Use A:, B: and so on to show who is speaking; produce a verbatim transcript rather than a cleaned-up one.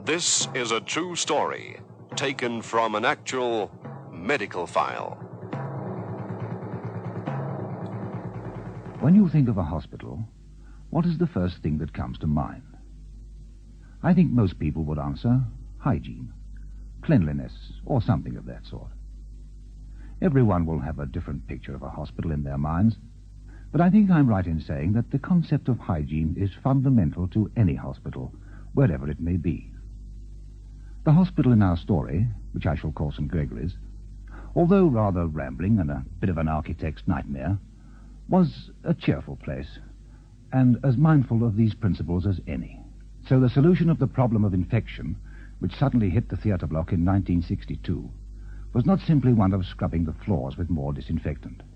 A: This is a true story taken from an actual medical file.
B: When you think of a hospital, what is the first thing that comes to mind? I think most people would answer hygiene, cleanliness, or something of that sort. Everyone will have a different picture of a hospital in their minds, but I think I'm right in saying that the concept of hygiene is fundamental to any hospital, wherever it may be. The hospital in our story, which I shall call Saint Gregory's, although rather rambling and a bit of an architect's nightmare, was a cheerful place, and as mindful of these principles as any. So the solution of the problem of infection, which suddenly hit the theatre block in nineteen sixty-two, was not simply one of scrubbing the floors with more disinfectant.